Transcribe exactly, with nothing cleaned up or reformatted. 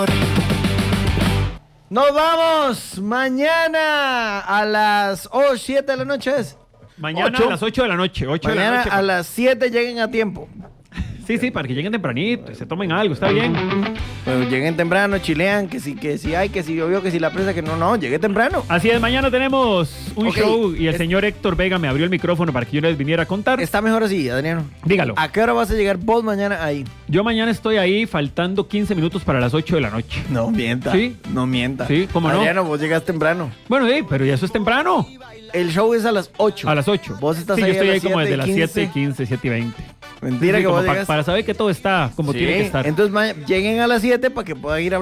Nos vamos mañana a las oh, siete de la noche. ¿Es? Mañana ocho. a las ocho de la noche. ocho Mañana de la noche. a las siete lleguen a tiempo. Sí, sí, para que lleguen tempranito y se tomen algo, está bien. Pero lleguen temprano, chilean, que si, que si hay, que si llovió, que si la presa, que no, no, llegué temprano. Así es, mañana tenemos un Ok, show y el es- señor Héctor Vega me abrió el micrófono para que yo les viniera a contar. Está mejor así, Adriano. Dígalo. ¿A qué hora vas a llegar vos mañana ahí? Yo mañana estoy ahí faltando quince minutos para las ocho de la noche. No mienta. ¿Sí? No mienta. Sí, ¿cómo no? Adriano, vos llegas temprano. Bueno, sí, pero ya eso es temprano. El show es a las ocho. A las ocho. Vos estás sí, ahí yo estoy a ahí las como desde siete las y siete y quince. quince, siete y veinte. Mentira Sí, que como vos pa- llegas. para saber que todo está como Sí, tiene que estar. Entonces ma- lleguen a las siete para que puedan ir a